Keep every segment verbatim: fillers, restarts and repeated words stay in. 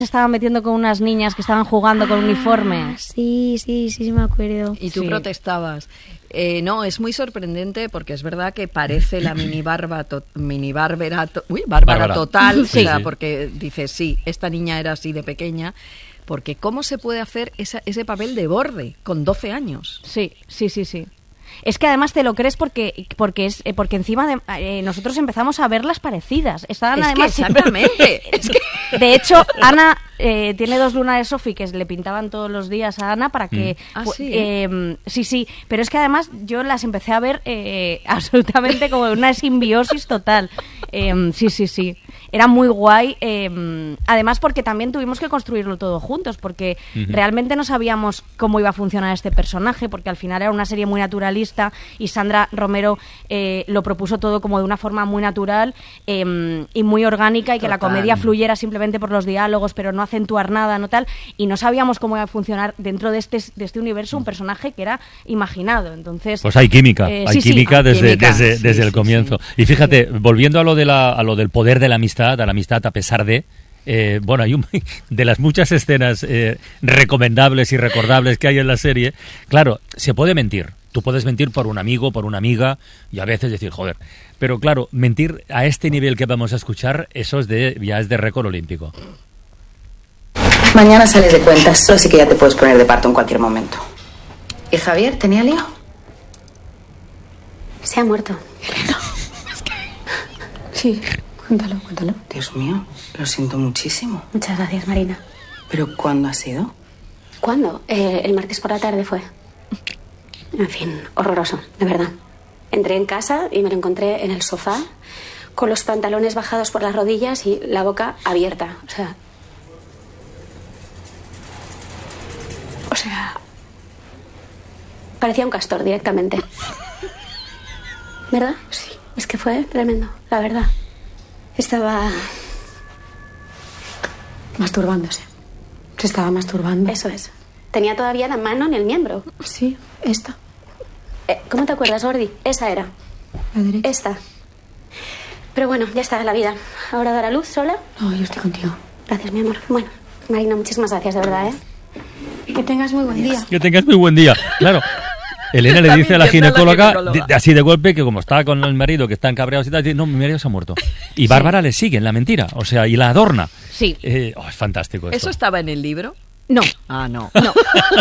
se estaban metiendo con unas niñas que estaban jugando con Ah, uniformes. Sí, sí, sí, sí me acuerdo. Y tú Sí. protestabas. Eh, no, es muy sorprendente porque es verdad que parece la mini barba, to- mini bárbara, to- uy, bárbara, Bárbara. total, Sí, o sea, sí. porque dices, sí, esta niña era así de pequeña, porque ¿cómo se puede hacer esa, ese papel de borde con doce años? Sí, sí, sí, sí. Es que además te lo crees porque porque es eh, porque encima de, eh, nosotros empezamos a verlas parecidas. Estaban Es que además exactamente. Es que- De hecho, Ana eh, tiene dos lunares Sofi que le pintaban todos los días a Ana para que... Mm. Ah, fu- sí, eh, sí, sí, pero es que además yo las empecé a ver eh, absolutamente como una simbiosis total. Eh, sí, sí, sí. Era muy guay, eh, además porque también tuvimos que construirlo todo juntos, porque Ujú. realmente no sabíamos cómo iba a funcionar este personaje, porque al final era una serie muy naturalista y Sandra Romero eh, lo propuso todo como de una forma muy natural eh, y muy orgánica, y que la Total. comedia fluyera simplemente por los diálogos, pero no acentuar nada, no tal, y no sabíamos cómo iba a funcionar dentro de este, de este universo un personaje que era imaginado. Entonces, Pues hay química, eh, hay sí, sí. química Hay desde, química, desde, sí, desde el sí, comienzo. sí. Y fíjate, volviendo a lo de la, a lo del poder de la amistad, a la amistad a pesar de, eh, bueno, hay un, de las muchas escenas eh, recomendables y recordables que hay en la serie, claro, se puede mentir. Tú puedes mentir por un amigo, por una amiga, y a veces decir, joder. Pero claro, mentir a este nivel que vamos a escuchar, eso es de, ya es de récord olímpico. Mañana sales de cuentas, así que ya te puedes poner de parto en cualquier momento. ¿Y Javier, tenía lío? Se ha muerto. Sí, cuéntalo, cuéntalo. Dios mío, lo siento muchísimo. Muchas gracias, Marina. ¿Pero cuándo ha sido? ¿Cuándo? Eh, el martes por la tarde fue. En fin, horroroso, de verdad. Entré en casa y me lo encontré en el sofá, con los pantalones bajados por las rodillas y la boca abierta. O sea... O sea... Parecía un castor directamente. ¿Verdad? Sí. Es que fue tremendo, la verdad. Estaba... Masturbándose. Se estaba masturbando. Eso es. Tenía todavía la mano en el miembro. Sí, esta. Eh, ¿Cómo te acuerdas, Gordi? Esa era. La derecha. Esta. Pero bueno, ya está, la vida. ¿Ahora dar a luz sola? No, yo estoy contigo. Gracias, mi amor. Bueno, Marina, muchísimas gracias, de verdad, ¿eh? Que tengas muy buen día. Que tengas muy buen día. Claro. Elena le También dice a la que sea la ginecóloga, ginecóloga. de- así de golpe, que como está con el marido, que están cabreados y tal, dice, no, mi marido se ha muerto. Y Bárbara le sigue en la mentira, o sea, y la adorna. sí. Eh, oh, es fantástico esto. ¿Eso estaba en el libro? No. Ah, no. No.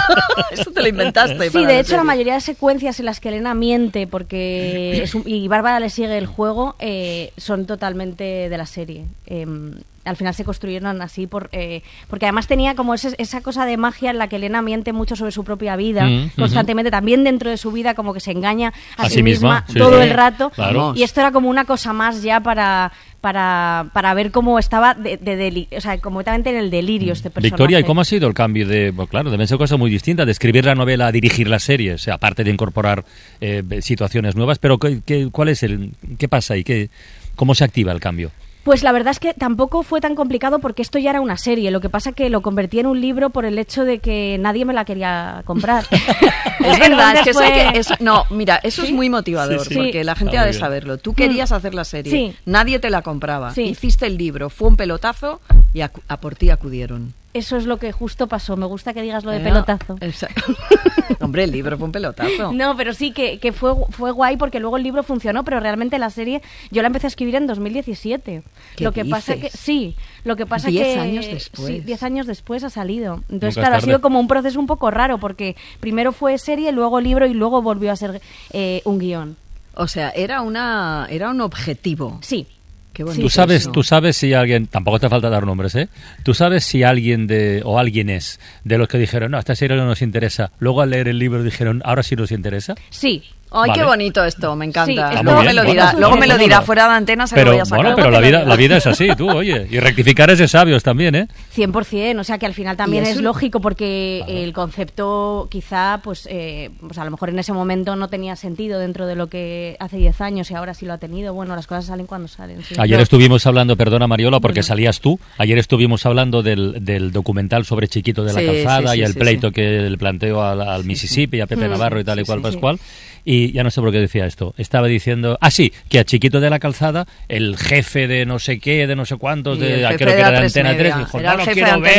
Eso te lo inventaste. Sí, para de la hecho la serie. mayoría de secuencias en las que Elena miente porque es un- y Bárbara le sigue el juego eh, son totalmente de la serie. Eh, al final se construyeron así por eh, porque además tenía como ese- esa cosa de magia en la que Elena miente mucho sobre su propia vida Mm, constantemente, también dentro de su vida como que se engaña a, A sí sí misma, misma, sí, todo sí. el rato, Claro. y esto era como una cosa más ya para para, para ver cómo estaba de, de deli- o sea, completamente en el delirio este personaje. Victoria, ¿y cómo ha sido el cambio de...? Pues claro, deben ser cosas muy distintas, de escribir la novela a dirigir la serie, o sea, aparte de incorporar eh, situaciones nuevas, pero ¿qué, qué, ¿cuál es el...? ¿Qué pasa y qué, cómo se activa el cambio? Pues la verdad es que tampoco fue tan complicado porque esto ya era una serie. Lo que pasa que lo convertí en un libro por el hecho de que nadie me la quería comprar. Es verdad, es que, eso hay Entonces que- eso- no, mira, eso es ¿Sí? muy motivador, Sí, sí. porque la gente Está ha muy de bien. saberlo. Tú querías hacer la serie, Sí. nadie te la compraba, Sí. hiciste el libro, fue un pelotazo y a, a por ti acudieron. Eso es lo que justo pasó. Me gusta que digas lo de Eh, pelotazo. exacto. Hombre, el libro fue un pelotazo. No, pero sí que, que fue, fue guay porque luego el libro funcionó, pero realmente la serie yo la empecé a escribir en dos mil diecisiete. ¿Qué Lo que pasa dices? que sí, lo que pasa Diez que años después. Sí, diez años después ha salido. Entonces, Nunca es claro, ha tarde. sido como un proceso un poco raro porque primero fue serie, luego libro y luego volvió a ser eh, un guión. O sea, era una era un objetivo. Sí. Qué bonito Tú sabes, eso. tú sabes si alguien, tampoco te falta dar nombres, ¿eh? Tú sabes si alguien de, o alguien es, de los que dijeron, no, esta serie no nos interesa, luego al leer el libro dijeron, ahora sí nos interesa. Sí. Ay, qué Vale. bonito esto, me encanta. Sí, está luego muy me bien. lo Bueno, dirá, sí, luego me lo bueno, dirá bueno. fuera de antena, se lo Pero voy a sacar. bueno, pero la vida, la vida es así, tú, oye, y rectificar es de sabios también, ¿eh? cien por ciento, o sea que al final también Y es eso- lógico porque Claro. el concepto quizá, pues, eh, pues a lo mejor en ese momento no tenía sentido dentro de lo que hace diez años y ahora sí lo ha tenido. Bueno, las cosas salen cuando salen. sí. Ayer No. estuvimos hablando, perdona Mariola, porque Bueno. salías tú, ayer estuvimos hablando del, del documental sobre Chiquito de la Sí, Calzada sí, sí, y el sí, pleito sí. que le planteó al, al Mississippi, a Pepe Mm. Navarro y tal y Sí, cual sí, pues sí. cual. Y, Y ya no sé por qué decía esto. Estaba diciendo, ah sí, que a Chiquito de la Calzada, el jefe de no sé qué, de no sé cuántos, Y de el ah, jefe creo de que la era de tres Antena Media. tres, dijo, Era no el lo jefe quiero de Antena ver.